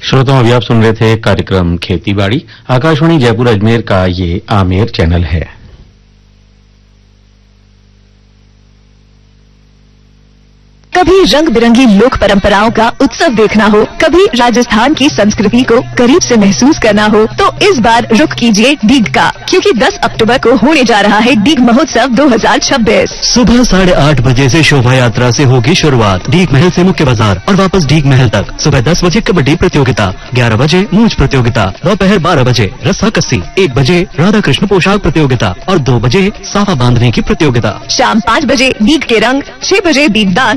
श्रोताओं, अभी आप सुन रहे थे कार्यक्रम खेती बाड़ी। आकाशवाणी जयपुर अजमेर का ये आमेर चैनल है। कभी रंग बिरंगी लोक परंपराओं का उत्सव देखना हो, कभी राजस्थान की संस्कृति को करीब से महसूस करना हो, तो इस बार रुख कीजिए डीग का, क्योंकि 10 अक्टूबर को होने जा रहा है डीग महोत्सव 2026। सुबह 8:30 बजे से शोभा यात्रा से होगी शुरुआत। डीग महल से मुख्य बाजार और वापस डीग महल तक। सुबह 10 बजे कबड्डी प्रतियोगिता, 11 बजे मूंछ प्रतियोगिता, दोपहर 12 बजे रस्सा कस्सी, 1 बजे राधा कृष्ण पोशाक प्रतियोगिता और 2 बजे साफा बांधने की प्रतियोगिता। शाम 5 बजे डीग के रंग, 6 बजे दीपदान